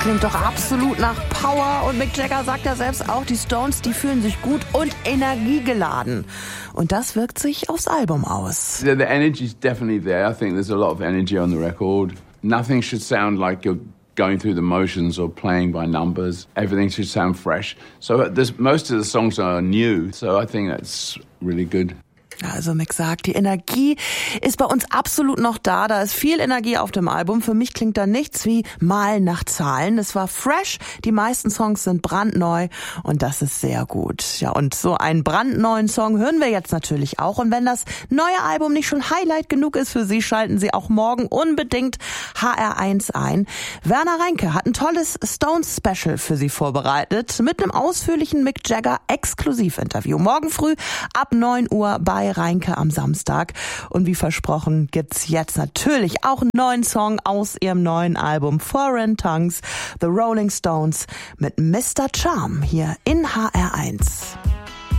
klingt doch absolut nach Power. Und Mick Jagger sagt ja selbst auch, die Stones, die fühlen sich gut und energiegeladen. Und das wirkt sich aufs Album aus. The energy's definitely there. I think there's a lot of energy on the record. Nothing should sound like you're going through the motions or playing by numbers. Everything should sound fresh. So most of the songs are new. So I think that's really good. Also Mick sagt, die Energie ist bei uns absolut noch da. Da ist viel Energie auf dem Album. Für mich klingt da nichts wie Malen nach Zahlen. Es war fresh. Die meisten Songs sind brandneu und das ist sehr gut. Ja, und so einen brandneuen Song hören wir jetzt natürlich auch. Und wenn das neue Album nicht schon Highlight genug ist für Sie, schalten Sie auch morgen unbedingt HR1 ein. Werner Reinke hat ein tolles Stones-Special für Sie vorbereitet mit einem ausführlichen Mick Jagger-Exklusivinterview. Morgen früh ab 9 Uhr bei Reinke am Samstag. Und wie versprochen gibt's jetzt natürlich auch einen neuen Song aus ihrem neuen Album Foreign Tongues, The Rolling Stones mit Mr. Charm hier in HR1.